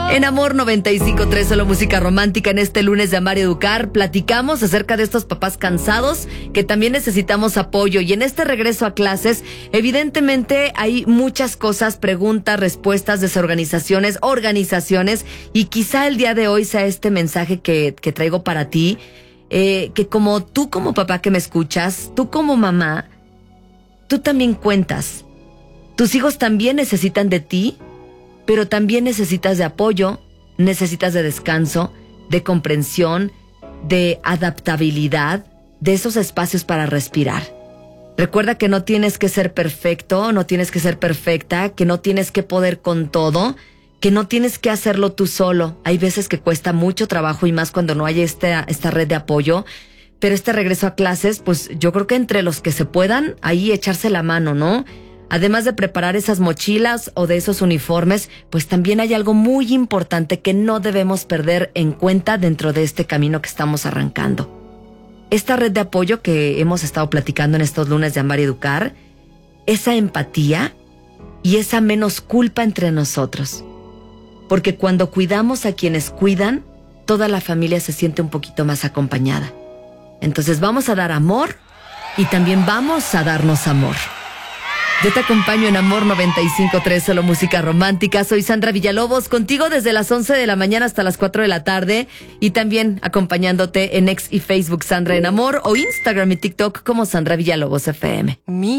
En Amor 95.3, solo música romántica. En este lunes de Amar y Educar platicamos acerca de estos papás cansados que también necesitamos apoyo. Y en este regreso a clases, evidentemente hay muchas cosas, preguntas, respuestas, desorganizaciones, organizaciones. Y quizá el día de hoy sea este mensaje que traigo para ti, que como tú como papá que me escuchas, tú como mamá, tú también cuentas. Tus hijos también necesitan de ti, pero también necesitas de apoyo, necesitas de descanso, de comprensión, de adaptabilidad, de esos espacios para respirar. Recuerda que no tienes que ser perfecto, no tienes que ser perfecta, que no tienes que poder con todo, que no tienes que hacerlo tú solo. Hay veces que cuesta mucho trabajo y más cuando no hay esta red de apoyo. Pero este regreso a clases, pues yo creo que entre los que se puedan, ahí echarse la mano, ¿no? Además de preparar esas mochilas o de esos uniformes, pues también hay algo muy importante que no debemos perder en cuenta dentro de este camino que estamos arrancando. Esta red de apoyo que hemos estado platicando en estos lunes de Amar y Educar, esa empatía y esa menos culpa entre nosotros. Porque cuando cuidamos a quienes cuidan, toda la familia se siente un poquito más acompañada. Entonces vamos a dar amor y también vamos a darnos amor. Yo te acompaño en Amor 95.3, solo música romántica. Soy Sandra Villalobos, contigo desde las 11 de la mañana hasta las 4 de la tarde. Y también acompañándote en X y Facebook Sandra en Amor o Instagram y TikTok como Sandra Villalobos FM.